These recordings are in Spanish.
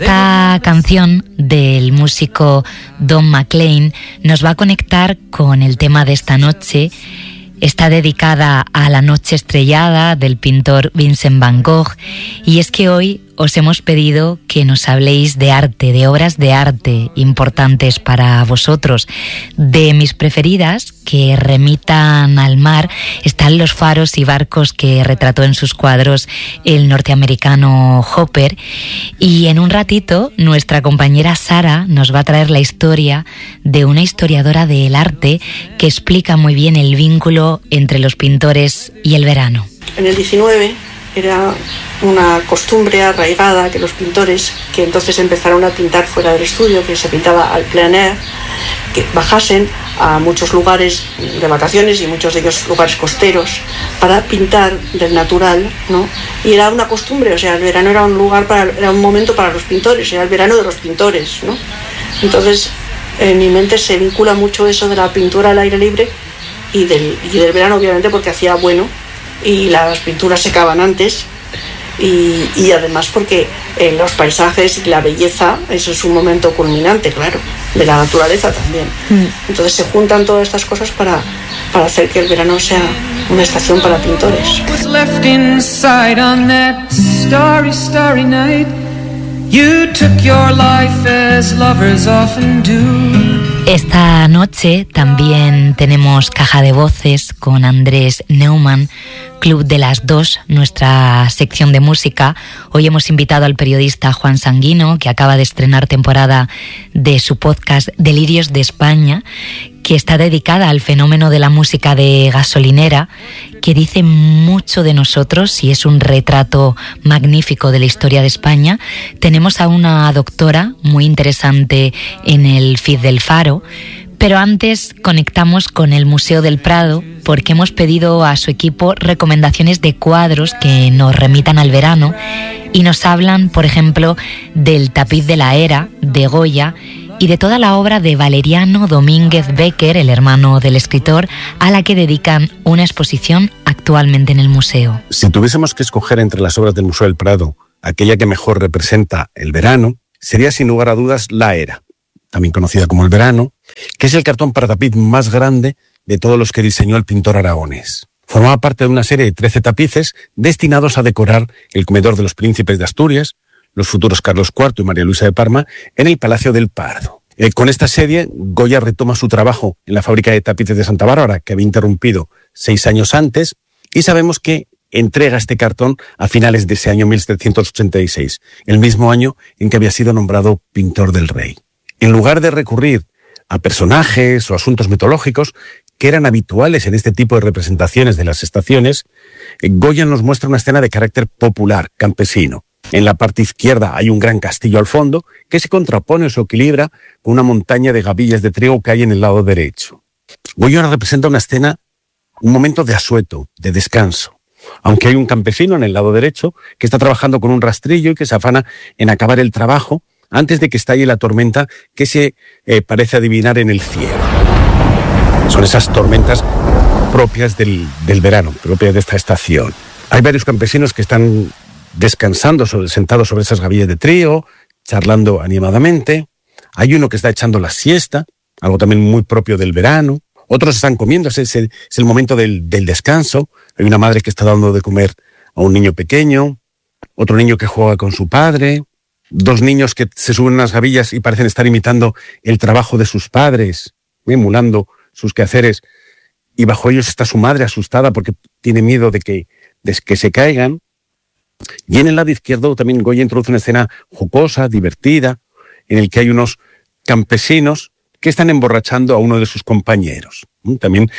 Esta canción del músico Don McLean nos va a conectar con el tema de esta noche. Está dedicada a la noche estrellada del pintor Vincent van Gogh, y es que hoy os hemos pedido que nos habléis de arte, de obras de arte importantes para vosotros. De mis preferidas, que remitan al mar, están los faros y barcos que retrató en sus cuadros el norteamericano Hopper, y en un ratito nuestra compañera Sara nos va a traer la historia de una historiadora del arte que explica muy bien el vínculo entre los pintores y el verano. En el 19 era una costumbre arraigada que los pintores, que entonces empezaron a pintar fuera del estudio, que se pintaba al plein air, que bajasen a muchos lugares de vacaciones y muchos de ellos lugares costeros para pintar del natural, ¿no? Y era una costumbre, o sea, el verano era un momento para los pintores, era el verano de los pintores, ¿no? Entonces, en mi mente se vincula mucho eso de la pintura al aire libre y del verano, obviamente, porque hacía bueno y las pinturas secaban antes, y además porque los paisajes y la belleza, eso es un momento culminante, claro, de la naturaleza también. Entonces se juntan todas estas cosas para hacer que el verano sea una estación para pintores. Esta noche también tenemos Caja de Voces con Andrés Neumann, Club de las Dos, nuestra sección de música. Hoy hemos invitado al periodista Juan Sanguino, que acaba de estrenar temporada de su podcast Delirios de España, que está dedicada al fenómeno de la música de gasolinera, que dice mucho de nosotros y es un retrato magnífico de la historia de España. Tenemos a una doctora muy interesante en el feed del Faro, pero antes conectamos con el Museo del Prado porque hemos pedido a su equipo recomendaciones de cuadros que nos remitan al verano y nos hablan, por ejemplo, del Tapiz de la Era, de Goya, y de toda la obra de Valeriano Domínguez Becker, el hermano del escritor, a la que dedican una exposición actualmente en el museo. Si tuviésemos que escoger entre las obras del Museo del Prado, aquella que mejor representa el verano, sería sin lugar a dudas La Era, también conocida como El Verano, que es el cartón para tapiz más grande de todos los que diseñó el pintor aragonés. Formaba parte de una serie de 13 tapices destinados a decorar el comedor de los príncipes de Asturias, los futuros Carlos IV y María Luisa de Parma, en el Palacio del Pardo. Con esta serie, Goya retoma su trabajo en la fábrica de tapices de Santa Bárbara, que había interrumpido 6 años antes, y sabemos que entrega este cartón a finales de ese año 1786, el mismo año en que había sido nombrado pintor del rey. En lugar de recurrir a personajes o asuntos mitológicos que eran habituales en este tipo de representaciones de las estaciones, Goya nos muestra una escena de carácter popular, campesino. En la parte izquierda hay un gran castillo al fondo que se contrapone o se equilibra con una montaña de gavillas de trigo que hay en el lado derecho. Goya representa una escena, un momento de asueto, de descanso, aunque hay un campesino en el lado derecho que está trabajando con un rastrillo y que se afana en acabar el trabajo antes de que estalle la tormenta que se parece adivinar en el cielo. Son esas tormentas propias del verano, propias de esta estación. Hay varios campesinos que están descansando, sentados sobre esas gavillas de trigo, charlando animadamente. Hay uno que está echando la siesta, algo también muy propio del verano. Otros están comiendo, es el momento del descanso. Hay una madre que está dando de comer a un niño pequeño, otro niño que juega con su padre, 2 niños que se suben a unas gavillas y parecen estar imitando el trabajo de sus padres, emulando sus quehaceres, y bajo ellos está su madre asustada porque tiene miedo de que se caigan. Y en el lado izquierdo también Goya introduce una escena jocosa, divertida, en el que hay unos campesinos que están emborrachando a uno de sus compañeros. También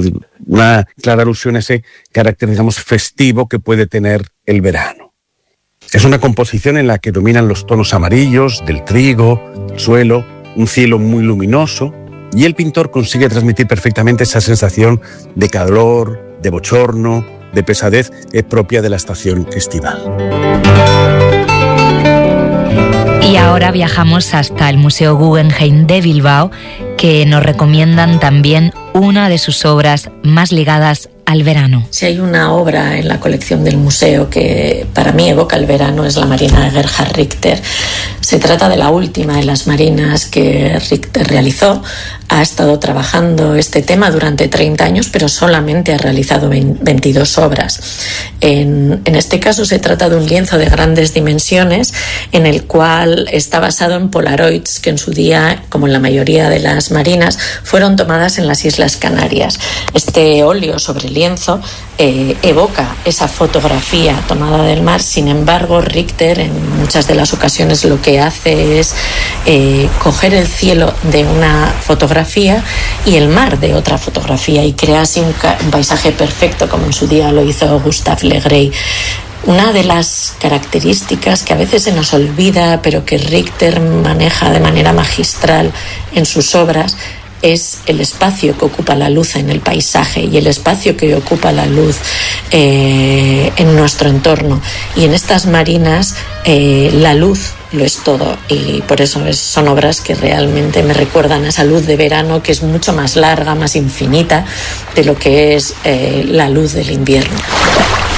una clara alusión a ese carácter, digamos, festivo que puede tener el verano. Es una composición en la que dominan los tonos amarillos del trigo, del suelo, un cielo muy luminoso, y el pintor consigue transmitir perfectamente esa sensación de calor, de bochorno, de pesadez propia de la estación estival. Y ahora viajamos hasta el Museo Guggenheim de Bilbao, que nos recomiendan también una de sus obras más ligadas al verano. Si hay una obra en la colección del museo que para mí evoca el verano, es la Marina de Gerhard Richter, Se trata de la última de las marinas que Richter realizó. Ha estado trabajando este tema durante 30 años, pero solamente ha realizado 22 obras. En este caso se trata de un lienzo de grandes dimensiones en el cual está basado en polaroids que en su día, como en la mayoría de las marinas, fueron tomadas en las Islas Canarias. Este óleo sobre lienzo evoca esa fotografía tomada del mar. Sin embargo, Richter en muchas de las ocasiones lo que hace es coger el cielo de una fotografía y el mar de otra fotografía, y crea así un paisaje perfecto, como en su día lo hizo Gustave Le Gray. Una de las características que a veces se nos olvida, pero que Richter maneja de manera magistral en sus obras, es el espacio que ocupa la luz en el paisaje y el espacio que ocupa la luz en nuestro entorno. Y en estas marinas la luz lo es todo, y por eso son obras que realmente me recuerdan a esa luz de verano, que es mucho más larga, más infinita de lo que es la luz del invierno.